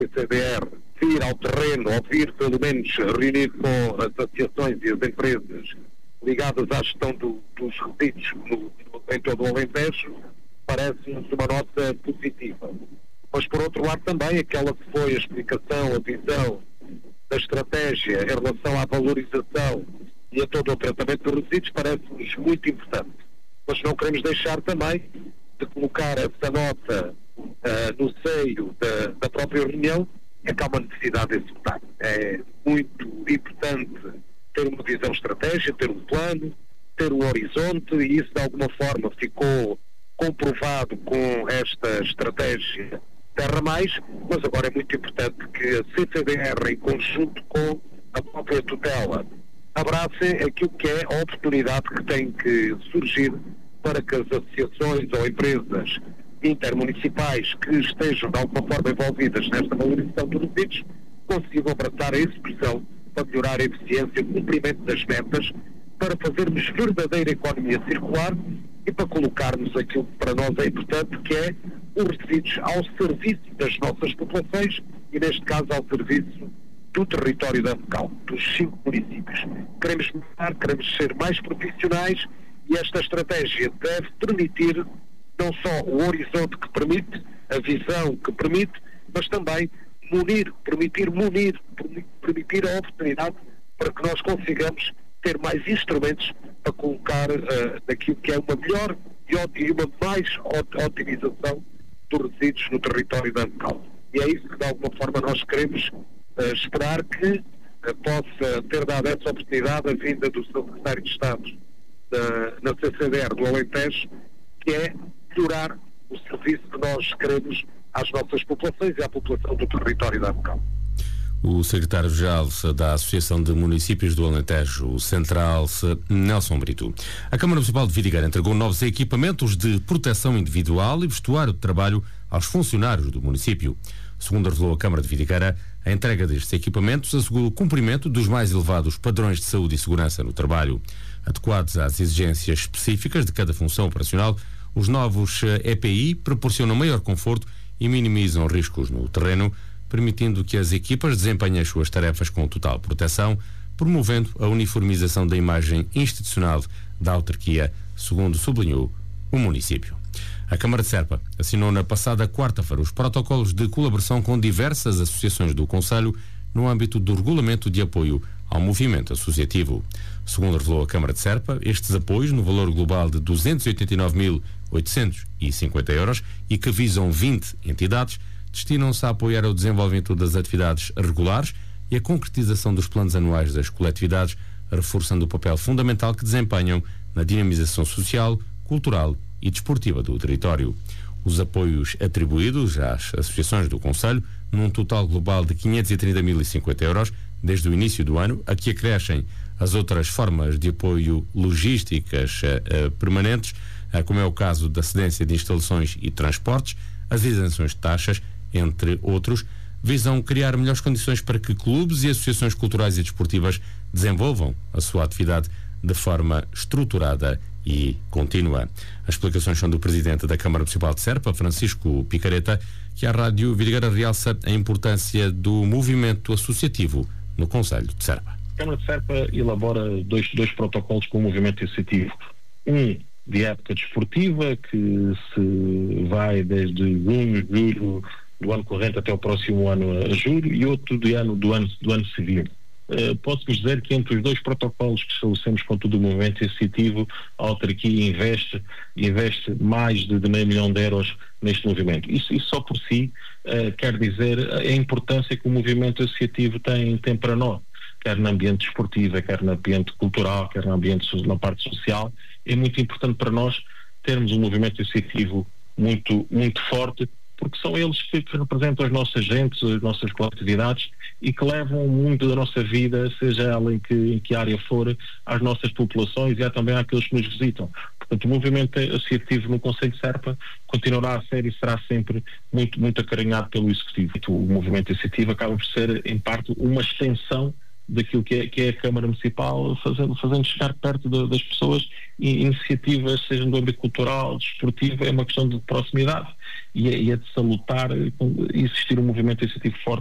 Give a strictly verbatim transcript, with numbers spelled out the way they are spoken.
C C D R vir ao terreno, ou vir pelo menos reunir com as associações e as empresas ligadas à gestão do, dos resíduos no, em todo o Alentejo, parece-nos uma nota positiva. Mas, por outro lado, também aquela que foi a explicação, a visão da estratégia em relação à valorização e a todo o tratamento dos resíduos parece-nos muito importante. Mas não queremos deixar também de colocar essa nota uh, no seio da, da própria reunião, é que há uma necessidade de executar. É muito importante ter uma visão estratégica, ter um plano, ter um horizonte, e isso de alguma forma ficou comprovado com esta estratégia Terra Mais, mas agora é muito importante que a C C D R, em conjunto com a própria tutela, abracem aquilo que é a oportunidade que tem que surgir para que as associações ou empresas intermunicipais que estejam de alguma forma envolvidas nesta valorização dos resíduos consigam abraçar a execução para melhorar a eficiência e o cumprimento das metas, para fazermos verdadeira economia circular e para colocarmos aquilo que para nós é importante, que é os resíduos ao serviço das nossas populações e, neste caso, ao serviço do território da Afocal, dos cinco municípios. Queremos mudar, queremos ser mais profissionais, e esta estratégia deve permitir não só o horizonte que permite, a visão que permite, mas também munir, permitir munir, permitir a oportunidade para que nós consigamos ter mais instrumentos para colocar uh, daquilo que é uma melhor e uma mais otimização dos resíduos no território da Afocal. E é isso que, de alguma forma, nós queremos uh, esperar que uh, possa ter dado essa oportunidade a vinda do Secretário de Estado da, na C C D R do Alentejo, que é melhorar o serviço que nós queremos às nossas populações e à população do território da Afocal. O secretário-geral da Associação de Municípios do Alentejo, o Central, Nelson Brito. A Câmara Municipal de Vidigueira entregou novos equipamentos de proteção individual e vestuário de trabalho aos funcionários do município. Segundo revelou a Câmara de Vidigueira, a entrega destes equipamentos assegura o cumprimento dos mais elevados padrões de saúde e segurança no trabalho. Adequados às exigências específicas de cada função operacional, os novos E P I proporcionam maior conforto e minimizam riscos no terreno, permitindo que as equipas desempenhem as suas tarefas com total proteção, promovendo a uniformização da imagem institucional da autarquia, segundo sublinhou o município. A Câmara de Serpa assinou na passada quarta-feira os protocolos de colaboração com diversas associações do concelho no âmbito do regulamento de apoio ao movimento associativo. Segundo revelou a Câmara de Serpa, estes apoios, no valor global de duzentos e oitenta e nove mil oitocentos e cinquenta euros e que visam vinte entidades, destinam-se a apoiar o desenvolvimento das atividades regulares e a concretização dos planos anuais das coletividades, reforçando o papel fundamental que desempenham na dinamização social, cultural e desportiva do território. Os apoios atribuídos às associações do concelho, num total global de quinhentos e trinta mil e cinquenta euros, desde o início do ano, a que acrescem as outras formas de apoio logísticas uh, uh, permanentes, uh, como é o caso da cedência de instalações e transportes, as isenções de taxas, entre outros, visam criar melhores condições para que clubes e associações culturais e desportivas desenvolvam a sua atividade de forma estruturada e contínua. As explicações são do Presidente da Câmara Municipal de Serpa, Francisco Picareta, que à Rádio Vidigueira realça a importância do movimento associativo no Concelho de Serpa. A Câmara de Serpa elabora dois, dois protocolos com o movimento associativo. Um de época desportiva, que se vai desde junho, julho do ano corrente até o próximo ano a julho, e outro de ano, do, ano, do ano civil. Uh, Posso-vos dizer que entre os dois protocolos que estabelecemos com todo o movimento associativo, a autarquia investe, investe mais de, de meio milhão de euros neste movimento. Isso, isso só por si uh, quer dizer a importância que o movimento associativo tem, tem para nós, quer no ambiente desportivo, quer no ambiente cultural, quer no ambiente, na parte social. É muito importante para nós termos um movimento associativo muito, muito forte, porque são eles que, que representam as nossas gentes, as nossas coletividades, e que levam muito da nossa vida, seja ela em que, em que área for, às nossas populações e há também àqueles que nos visitam. Portanto, o movimento associativo no Concelho de Serpa continuará a ser e será sempre muito, muito acarinhado pelo Executivo. O movimento associativo acaba por ser, em parte, uma extensão daquilo que é, que é a Câmara Municipal, fazendo, fazendo chegar perto de, das pessoas iniciativas, seja no âmbito cultural, desportivo. É uma questão de proximidade e é, e é de salutar existir um movimento iniciativo forte